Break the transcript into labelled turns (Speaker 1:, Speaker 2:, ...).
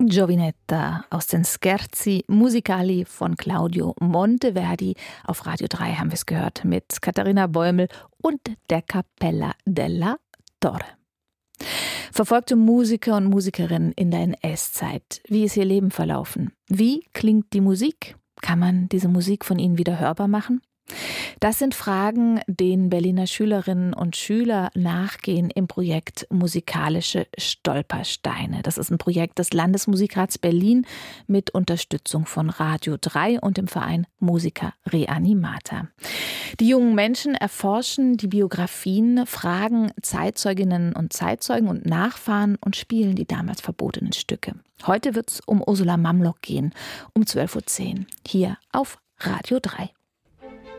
Speaker 1: Giovinetta aus den Scherzi Musicali von Claudio Monteverdi. Auf Radio 3 haben wir es gehört mit Katharina Bäumel und der Cappella della Torre. Verfolgte Musiker und Musikerinnen in der NS-Zeit. Wie ist ihr Leben verlaufen? Wie klingt die Musik? Kann man diese Musik von ihnen wieder hörbar machen? Das sind Fragen, denen Berliner Schülerinnen und Schüler nachgehen im Projekt Musikalische Stolpersteine. Das ist ein Projekt des Landesmusikrats Berlin mit Unterstützung von Radio 3 und dem Verein Musica Reanimata. Die jungen Menschen erforschen die Biografien, fragen Zeitzeuginnen und Zeitzeugen und Nachfahren und spielen die damals verbotenen Stücke. Heute wird es um Ursula Mamlock gehen, um 12.10 Uhr, hier auf Radio 3.